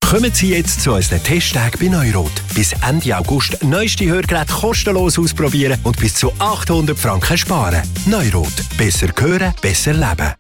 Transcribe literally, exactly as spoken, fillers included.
Kommen Sie jetzt zu unseren Testtagen bei Neurot. Bis Ende August neueste Hörgeräte kostenlos ausprobieren und bis zu achthundert Franken sparen. Neurot. Besser hören, besser leben.